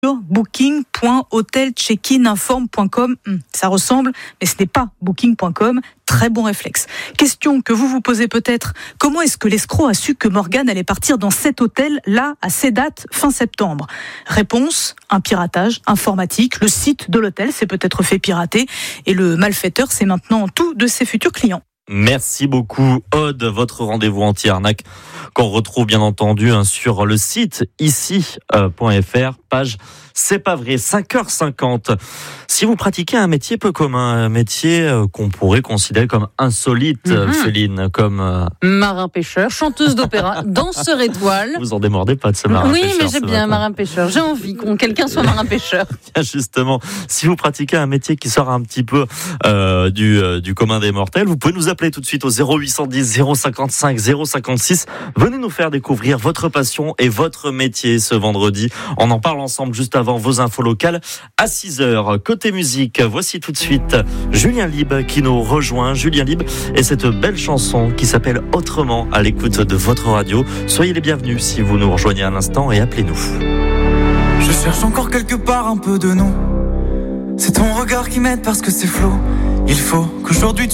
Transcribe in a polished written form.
booking.hotelcheckininforme.com. Ça ressemble, mais ce n'est pas booking.com. Très bon réflexe. Question que vous vous posez peut-être, comment est-ce que l'escroc a su que Morgane allait partir dans cet hôtel-là à ces dates fin septembre ? Réponse, un piratage informatique. Le site de l'hôtel s'est peut-être fait pirater et le malfaiteur sait maintenant tout de ses futurs clients. Merci beaucoup Aude, votre rendez-vous anti-arnaque qu'on retrouve bien entendu sur le site ici.fr, page C'est pas vrai, 5h50. Si vous pratiquez un métier peu commun, un métier qu'on pourrait considérer comme insolite, Céline, comme... Marin-pêcheur, chanteuse d'opéra, danseur étoile. Vous en démordez pas de ce marin-pêcheur. Oui, mais j'aime bien marin-pêcheur. J'ai envie que quelqu'un soit marin-pêcheur. Justement, si vous pratiquez un métier qui sort un petit peu du commun des mortels, vous pouvez nous appeler tout de suite au 0810 055 056. Venez nous faire découvrir votre passion et votre métier ce vendredi. On en parle ensemble juste avant vos infos locales à 6h. Côté musique, voici tout de suite Julien Lieb qui nous rejoint. Julien Lieb et cette belle chanson qui s'appelle Autrement à l'écoute de votre radio. Soyez les bienvenus si vous nous rejoignez à l'instant et appelez-nous. Je cherche encore quelque part un peu de nous. C'est ton regard qui m'aide parce que c'est flou. Il faut qu'aujourd'hui